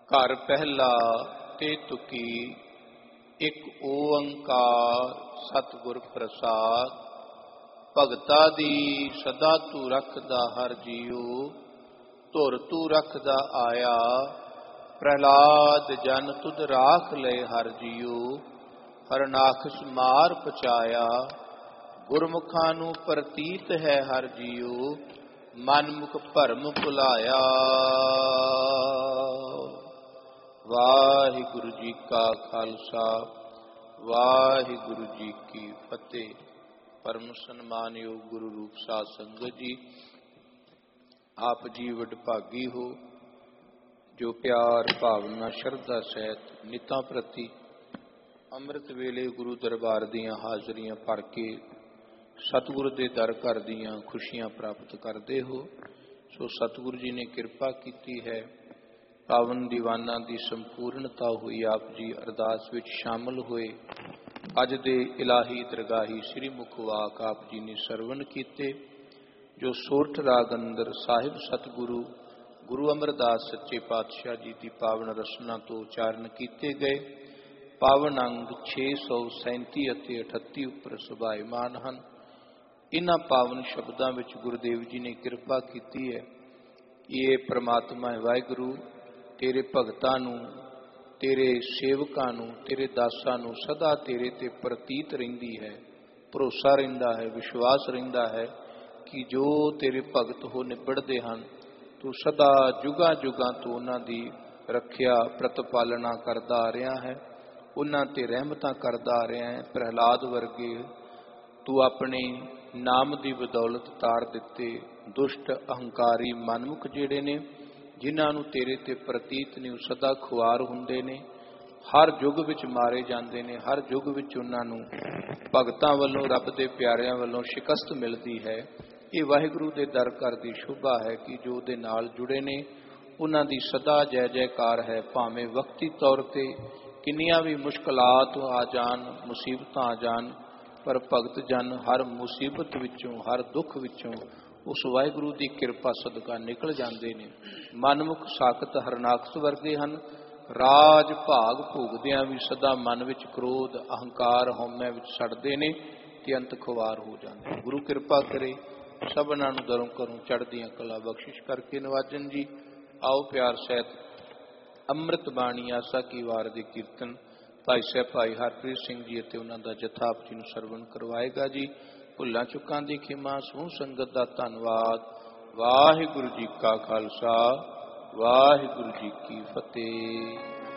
ਘਰ ਪਹਿਲਾ ਤੇ ਤੁਕੀ ਇੱਕ ਓੰਕਾਰ ਸਤਿਗੁਰ ਪ੍ਰਸਾਦ। ਭਗਤਾ ਦੀ ਸਦਾ ਤੂੰ ਰੱਖਦਾ ਹਰ ਜੀਉ, ਧੁਰ ਤੂੰ ਰੱਖਦਾ ਆਇਆ। ਪ੍ਰਹਿਲਾਦ ਜਨ ਤੁਧ ਰਾਖ ਲਏ ਹਰ ਜੀਉ, ਹਰਨਾਖਸ ਮਾਰ ਪਚਾਇਆ। ਗੁਰਮੁਖਾਂ ਨੂੰ ਪ੍ਰਤੀਤ ਹੈ ਹਰ ਜੀਉ, ਮਨਮੁਖ ਭਰਮ ਭੁਲਾਇਆ। ਵਾਹਿਗੁਰੂ ਜੀ ਕਾ ਖਾਲਸਾ, ਵਾਹਿਗੁਰੂ ਜੀ ਕੀ ਫਤਿਹ। ਪਰਮ ਸਨਮਾਨਯੋਗ ਗੁਰੂ ਰੂਪ ਸਾਧ ਸੰਗਤ ਜੀ, ਆਪ ਜੀ ਵਡਭਾਗੀ ਹੋ ਜੋ ਪਿਆਰ ਭਾਵਨਾ ਸ਼ਰਧਾ ਸਹਿਤ ਨਿਤਾਂ ਪ੍ਰਤੀ ਅੰਮ੍ਰਿਤ ਵੇਲੇ ਗੁਰੂ ਦਰਬਾਰ ਦੀਆਂ ਹਾਜ਼ਰੀਆਂ ਭਰ ਕੇ ਸਤਿਗੁਰੂ ਦੇ ਦਰ ਘਰ ਦੀਆਂ ਖੁਸ਼ੀਆਂ ਪ੍ਰਾਪਤ ਕਰਦੇ ਹੋ। ਸੋ ਸਤਿਗੁਰੂ ਜੀ ਨੇ ਕਿਰਪਾ ਕੀਤੀ ਹੈ, ਪਾਵਨ ਦੀਵਾਨਾਂ ਦੀ ਸੰਪੂਰਨਤਾ ਹੋਈ। ਆਪ ਜੀ ਅਰਦਾਸ ਵਿੱਚ ਸ਼ਾਮਲ ਹੋਏ। ਅੱਜ ਦੇ ਇਲਾਹੀ ਦਰਗਾਹੀ ਸ੍ਰੀ ਮੁਖ ਵਾਕ ਆਪ ਜੀ ਨੇ ਸਰਵਣ ਕੀਤੇ, ਜੋ ਸੋਰਠ ਰਾਗ ਅੰਦਰ ਸਾਹਿਬ ਸਤਿਗੁਰੂ ਗੁਰੂ ਅਮਰਦਾਸ ਸੱਚੇ ਪਾਤਸ਼ਾਹ ਜੀ ਦੀ ਪਾਵਨ ਰਸਨਾ ਤੋਂ ਉਚਾਰਨ ਕੀਤੇ ਗਏ। ਪਾਵਨ ਅੰਗ 637 ਅਤੇ 38 ਉੱਪਰ ਸੁਭਾਇਮਾਨ ਹਨ। ਇਹਨਾਂ ਪਾਵਨ ਸ਼ਬਦਾਂ ਵਿੱਚ ਗੁਰੂਦੇਵ ਜੀ ਨੇ ਕਿਰਪਾ ਕੀਤੀ ਹੈ। ਇਹ ਪ੍ਰਮਾਤਮਾ ਵਾਹਿਗੁਰੂ ਤੇਰੇ ਭਗਤਾਂ ਨੂੰ, ਤੇਰੇ ਸੇਵਕਾਂ ਨੂੰ, ਤੇਰੇ ਦਾਸਾਂ ਨੂੰ ਸਦਾ ਤੇਰੇ ਤੇ ਪ੍ਰਤੀਤ ਰਹਿੰਦੀ ਹੈ, ਭਰੋਸਾ ਰਹਿੰਦਾ ਹੈ, ਵਿਸ਼ਵਾਸ ਰਹਿੰਦਾ ਹੈ ਕਿ ਜੋ ਤੇਰੇ ਭਗਤ ਹੋ ਨਿਬੜਦੇ ਹਨ, ਤੂੰ ਸਦਾ ਜੁਗਾਂ ਜੁਗਾਂ ਤੋਂ ਉਹਨਾਂ ਦੀ ਰੱਖਿਆ ਪ੍ਰਤਪਾਲਨਾ ਕਰਦਾ ਆ ਰਿਹਾ ਹੈ, ਉਹਨਾਂ ਤੇ ਰਹਿਮਤਾਂ ਕਰਦਾ ਆ ਰਿਹਾ ਹੈ। ਪ੍ਰਹਿਲਾਦ ਵਰਗੇ ਤੂੰ ਆਪਣੇ ਨਾਮ ਦੀ ਬਦੌਲਤ ਤਾਰ ਦਿੱਤੇ ਦੁਸ਼ਟ ਅਹੰਕਾਰੀ ਮਨਮੁਖ ਜਿਹੜੇ ਨੇ, ਜਿਨ੍ਹਾਂ ਨੂੰ ਤੇਰੇ ਤੇ ਪ੍ਰਤੀਤ ਨੇ, ਉਹ ਸਦਾ ਖੁਆਰ ਹੁੰਦੇ ਨੇ, ਹਰ ਯੁੱਗ ਵਿੱਚ ਮਾਰੇ ਜਾਂਦੇ ਨੇ। ਹਰ ਯੁੱਗ ਵਿੱਚ ਉਹਨਾਂ ਨੂੰ ਭਗਤਾਂ ਵੱਲੋਂ, ਰੱਬ ਦੇ ਪਿਆਰਿਆਂ ਵੱਲੋਂ ਸ਼ਿਕਸਤ ਮਿਲਦੀ ਹੈ। ਇਹ ਵਾਹਿਗੁਰੂ ਦੇ ਦਰ ਘਰ ਦੀ ਸ਼ੋਭਾ ਹੈ ਕਿ ਜੋ ਉਹਦੇ ਨਾਲ ਜੁੜੇ ਨੇ ਉਹਨਾਂ ਦੀ ਸਦਾ ਜੈ ਜੈਕਾਰ ਹੈ। ਭਾਵੇਂ ਵਕਤੀ ਤੌਰ ਤੇ ਕਿੰਨੀਆਂ ਵੀ ਮੁਸ਼ਕਲਾਤ ਆ ਜਾਣ, ਮੁਸੀਬਤਾਂ ਆ ਜਾਣ, ਪਰ ਭਗਤ ਜਨ ਹਰ ਮੁਸੀਬਤ ਵਿੱਚੋਂ, ਹਰ ਦੁੱਖ ਵਿੱਚੋਂ ਉਸ ਵਾਹਿਗੁਰੂ ਦੀ ਕਿਰਪਾ ਸਦਕਾ ਨਿਕਲ ਜਾਂਦੇ ਨੇ। ਮਨਮੁਖ ਸਾਖਤ ਹਰਨਾਖਸ ਵਰਗੇ ਹਨ। ਰਾਜ ਭਾਗ ਭੋਗਦਿਆਂ ਵੀ ਸਦਾ ਮਨ ਵਿੱਚ ਕ੍ਰੋਧ, ਅਹੰਕਾਰ, ਹਉਮੈ ਵਿੱਚ ਸੜਦੇ ਨੇ ਤੇ ਅੰਤ ਖੁਆਰ ਹੋ ਜਾਂਦੇ। ਗੁਰੂ ਕਿਰਪਾ ਕਰੇ ਸਭਨਾਂ ਨੂੰ ਦਰੋਂ ਘਰੋਂ ਚੜ੍ਹਦੀਆਂ ਕਲਾ ਬਖਸ਼ਿਸ਼ ਕਰਕੇ ਨਵਾਜਨ ਜੀ। ਆਓ ਪਿਆਰ ਸਹਿਤ ਅੰਮ੍ਰਿਤ ਬਾਣੀ ਆਸਾ ਕੀ ਵਾਰ ਦੇ ਕੀਰਤਨ ਭਾਈ ਸਾਹਿਬ ਭਾਈ ਹਰਪ੍ਰੀਤ ਸਿੰਘ ਜੀ ਅਤੇ ਉਹਨਾਂ ਦਾ ਜਥਾ ਆਪ ਜੀ ਨੂੰ ਸਰਵਣ ਕਰਵਾਏਗਾ ਜੀ। ਭੁੱਲਾਂ ਚੁੱਕਾਂ ਦੀ ਖਿਮਾ, ਸਮੂਹ ਸੰਗਤ ਦਾ ਧੰਨਵਾਦ। ਵਾਹਿਗੁਰੂ ਜੀ ਕਾ ਖਾਲਸਾ, ਵਾਹਿਗੁਰੂ ਜੀ ਕੀ ਫਤਿਹ।